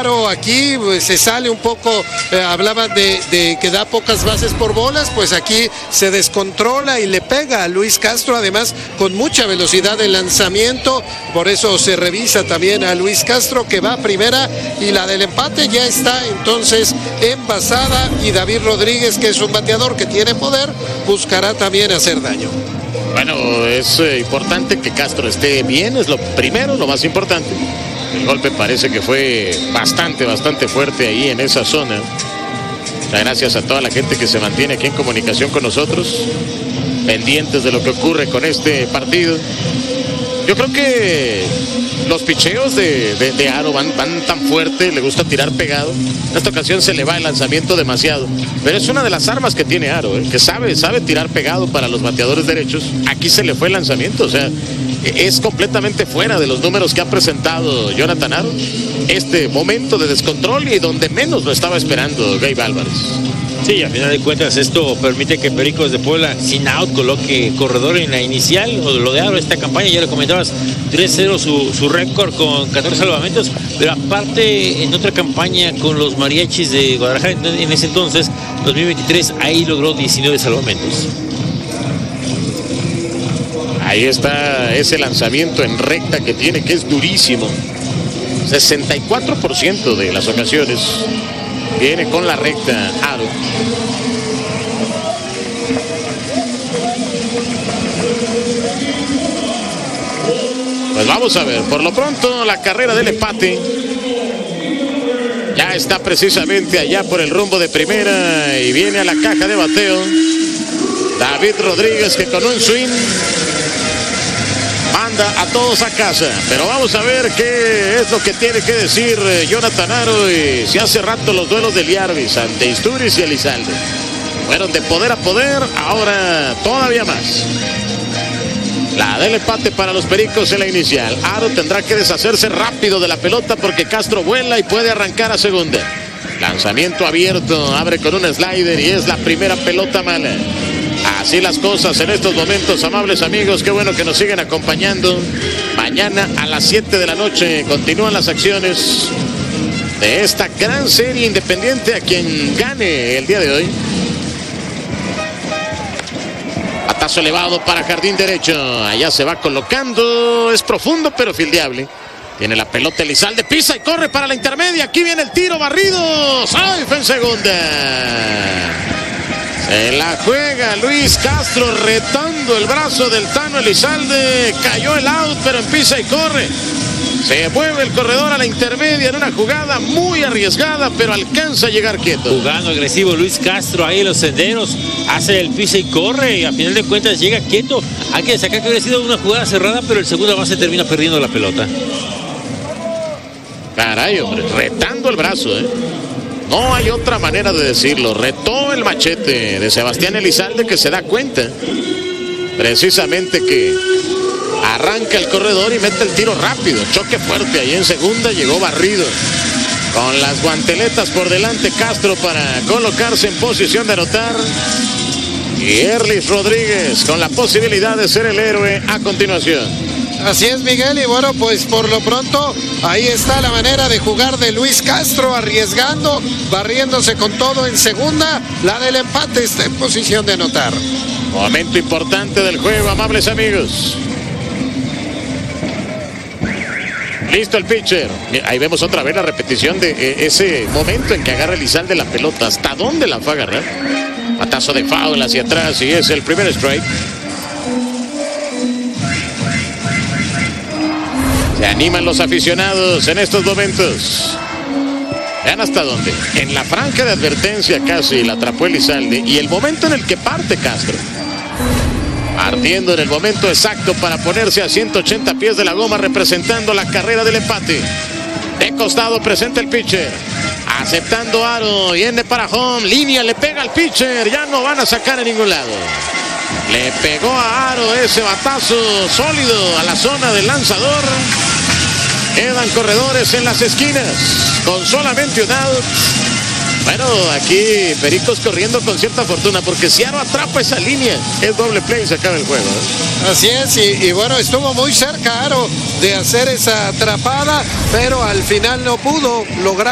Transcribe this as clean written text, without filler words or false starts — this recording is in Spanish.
Aro aquí pues, se sale un poco, hablaban de que da pocas bases por bolas, pues aquí se descontrola y le pega a Luis Castro, además con mucha velocidad de lanzamiento, por eso se revisa también a Luis Castro, que va a primera, y la del empate ya está entonces envasada, y David Rodríguez, que es un bateador que tiene poder, buscará también hacer daño. Bueno, es importante que Castro esté bien, es lo primero, lo más importante. El golpe parece que fue bastante fuerte ahí en esa zona. Gracias a toda la gente que se mantiene aquí en comunicación con nosotros, pendientes de lo que ocurre con este partido. Yo creo que los picheos de Aro van tan fuerte, le gusta tirar pegado. En esta ocasión se le va el lanzamiento demasiado, pero es una de las armas que tiene Aro, que sabe tirar pegado para los bateadores derechos. Aquí se le fue el lanzamiento, o sea, es completamente fuera de los números que ha presentado Jonathan Aro. Este momento de descontrol y donde menos lo estaba esperando Gabe Álvarez. Sí, a final de cuentas esto permite que Pericos de Puebla sin out coloque corredor en la inicial, o lo de Aro esta campaña, ya lo comentabas, 3-0 su récord con 14 salvamentos, pero aparte en otra campaña con los Mariachis de Guadalajara en ese entonces, 2023, ahí logró 19 salvamentos. Ahí está ese lanzamiento en recta que tiene, que es durísimo. 64% de las ocasiones viene con la recta Aro. Pues vamos a ver, por lo pronto la carrera del empate ya está precisamente allá por el rumbo de primera y viene a la caja de bateo David Rodríguez, que con un swing manda a todos a casa. Pero vamos a ver qué es lo que tiene que decir Jonathan Aro. Y si hace rato los duelos de Liarbis ante Isturiz y Elizalde fueron de poder a poder, ahora todavía más. La del empate para los Pericos en la inicial. Aro tendrá que deshacerse rápido de la pelota porque Castro vuela y puede arrancar a segunda. Lanzamiento abierto, abre con un slider y es la primera pelota mala. Así las cosas en estos momentos, amables amigos. Qué bueno que nos siguen acompañando. Mañana a las 7 de la noche continúan las acciones de esta gran serie independiente a quien gane el día de hoy. Batazo elevado para jardín derecho. Allá se va colocando. Es profundo pero fildeable. Tiene la pelota Elizalde, pisa y corre para la intermedia. Aquí viene el tiro barrido. Safe en segunda. Se la juega Luis Castro retando el brazo del Tano Elizalde. Cayó el out, pero en pisa y corre. Se mueve el corredor a la intermedia en una jugada muy arriesgada, pero alcanza a llegar quieto. Jugando agresivo Luis Castro ahí en los senderos. Hace el pisa y corre y a final de cuentas llega quieto. Hay que destacar que hubiera sido una jugada cerrada, pero el segunda base termina perdiendo la pelota. Caray, hombre, retando el brazo, No hay otra manera de decirlo. Retó el machete de Sebastián Elizalde, que se da cuenta precisamente que arranca el corredor y mete el tiro rápido. Choque fuerte ahí en segunda, llegó barrido. Con las guanteletas por delante Castro para colocarse en posición de anotar. Y Erlis Rodríguez con la posibilidad de ser el héroe a continuación. Así es, Miguel, y bueno, pues por lo pronto ahí está la manera de jugar de Luis Castro, arriesgando, barriéndose con todo en segunda. La del empate está en posición de anotar. Momento importante del juego, amables amigos. Listo el pitcher. Ahí vemos otra vez la repetición de ese momento en que agarra Elizalde la pelota. ¿Hasta dónde la va a agarrar? Batazo de foul hacia atrás y es el primer strike. Se animan los aficionados en estos momentos. Vean hasta dónde. En la franja de advertencia casi la atrapó Elizalde. Y el momento en el que parte Castro. Partiendo en el momento exacto para ponerse a 180 pies de la goma, representando la carrera del empate. De costado presenta el pitcher. Aceptando Aro. Viene para home. Línea, le pega al pitcher. Ya no van a sacar a ningún lado. Le pegó a Aro ese batazo sólido a la zona del lanzador. Quedan corredores en las esquinas con solamente un out. Bueno, aquí Pericos corriendo con cierta fortuna, porque si Aro atrapa esa línea, es doble play y se acaba el juego. Así es, y bueno, estuvo muy cerca Aro de hacer esa atrapada, pero al final no pudo lograr